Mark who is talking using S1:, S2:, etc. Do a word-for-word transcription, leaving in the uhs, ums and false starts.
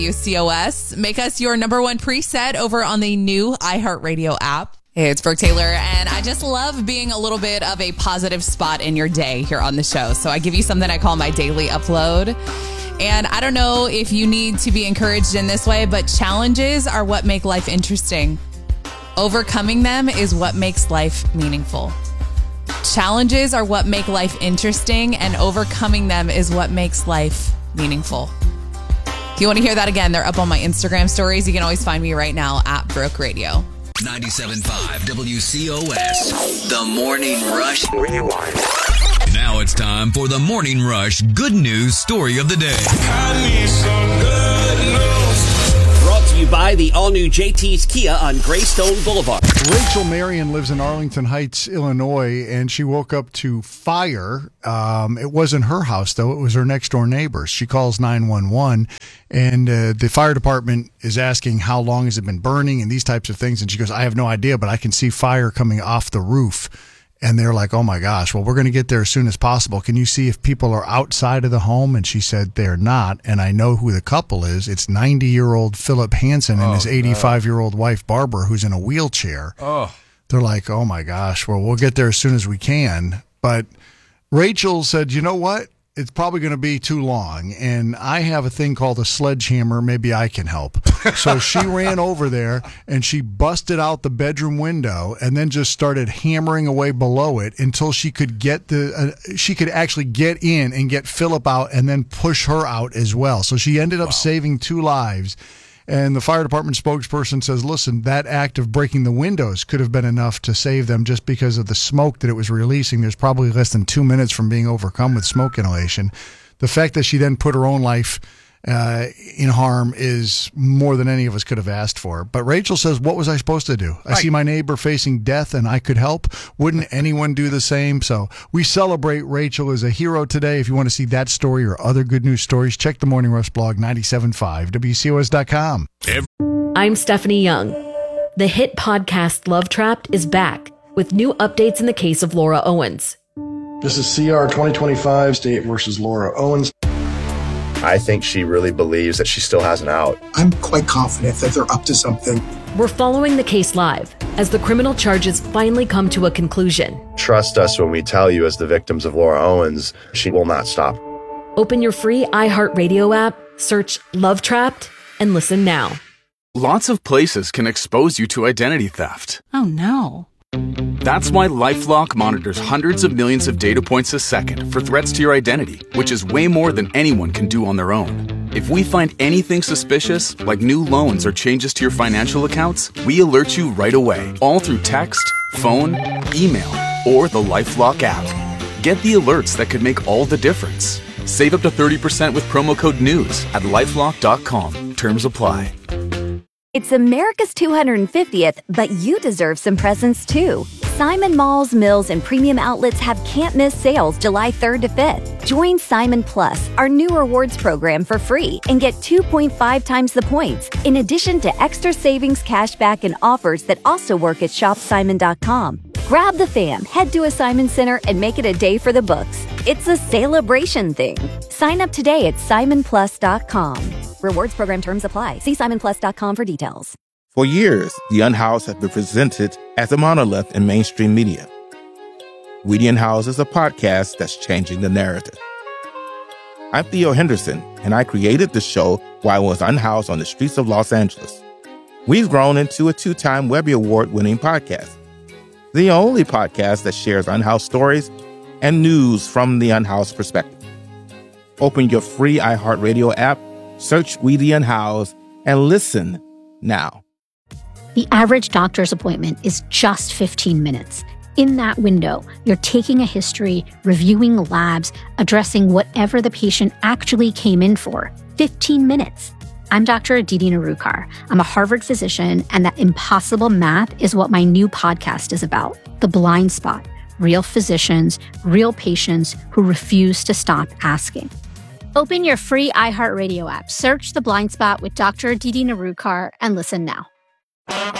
S1: C O S. Make us your number one preset over on the new iHeartRadio app. Hey, it's Brooke Taylor, and I just love being a little bit of a positive spot in your day here on the show. So I give you something I call my daily upload. And I don't know if you need to be encouraged in this way, but challenges are what make life interesting. Overcoming them is what makes life meaningful. Challenges are what make life interesting, and overcoming them is what makes life meaningful. If you want to hear that again, they're up on my Instagram stories. You can always find me right now at Brooke Radio.
S2: ninety-seven point five W C O S, The Morning Rush Rewind. Now it's time for the Morning Rush Good News Story of the Day.
S3: I need some good news.
S4: Brought to you by the all-new J T's Kia on Greystone Boulevard.
S5: Rachel Marion lives in Arlington Heights, Illinois, and she woke up to fire. Um, it wasn't her house, though. It was her next-door neighbors. She calls nine one one, and uh, the fire department is asking how long has it been burning and these types of things. And she goes, I have no idea, but I can see fire coming off the roof. And they're like, oh, my gosh, well, we're going to get there as soon as possible. Can you see if people are outside of the home? And she said they're not. And I know who the couple is. It's ninety-year-old Philip Hansen and
S6: Oh,
S5: his eighty-five-year-old wife, Barbara, who's in a wheelchair.
S6: Oh.
S5: They're like, oh, my gosh, well, we'll get there as soon as we can. But Rachel said, you know what? It's probably going to be too long. And I have a thing called a sledgehammer. Maybe I can help. So she ran over there and she busted out the bedroom window and then just started hammering away below it until she could get the, uh, she could actually get in and get Philip out and then push her out as well. So she ended up wow. saving two lives. And the fire department spokesperson says, listen, that act of breaking the windows could have been enough to save them just because of the smoke that it was releasing. There's probably less than two minutes from being overcome with smoke inhalation. The fact that she then put her own life uh, in harm is more than any of us could have asked for. But Rachel says, what was I supposed to do? I right. see my neighbor facing death and I could help. Wouldn't anyone do the same? So we celebrate Rachel as a hero today. If you want to see that story or other good news stories, check the Morning Rush blog, ninety-seven point five W C O S dot com.
S7: I'm Stephanie Young. The hit podcast Love Trapped is back with new updates in the case of Laura Owens.
S8: This is C R twenty twenty-five, State versus Laura Owens.
S9: I think she really believes that she still has an out.
S10: I'm quite confident that they're up to something.
S7: We're following the case live as the criminal charges finally come to a conclusion.
S9: Trust us when we tell you, as the victims of Laura Owens, she will not stop.
S7: Open your free iHeartRadio app, search Love Trapped, and listen now.
S11: Lots of places can expose you to identity theft.
S1: Oh, no.
S11: That's why LifeLock monitors hundreds of millions of data points a second for threats to your identity, which is way more than anyone can do on their own. If we find anything suspicious, like new loans or changes to your financial accounts, we alert you right away, all through text, phone, email, or the LifeLock app. Get the alerts that could make all the difference. Save up to thirty percent with promo code NEWS at lifelock dot com. Terms apply.
S12: It's America's two hundred fiftieth, but you deserve some presents too. Simon Malls, Mills, and Premium Outlets have can't-miss sales July third to fifth. Join Simon Plus, our new rewards program, for free and get two point five times the points, in addition to extra savings, cashback, and offers that also work at shop simon dot com. Grab the fam, head to a Simon Center, and make it a day for the books. It's a celebration thing. Sign up today at simon plus dot com. Rewards program terms apply. See simon plus dot com for details.
S13: For years, The Unhoused has been presented as a monolith in mainstream media. We the Unhoused is a podcast that's changing the narrative. I'm Theo Henderson, and I created the show while I was unhoused on the streets of Los Angeles. We've grown into a two-time Webby Award-winning podcast, the only podcast that shares unhoused stories and news from the unhoused perspective. Open your free iHeartRadio app, search We the Unhoused, and listen now.
S14: The average doctor's appointment is just fifteen minutes. In that window, you're taking a history, reviewing labs, addressing whatever the patient actually came in for. fifteen minutes. I'm Doctor Aditi Narukar. I'm a Harvard physician, and that impossible math is what my new podcast is about. The Blind Spot. Real physicians, real patients who refuse to stop asking.
S15: Open your free iHeartRadio app, search The Blind Spot with Doctor Aditi Narukar, and listen now.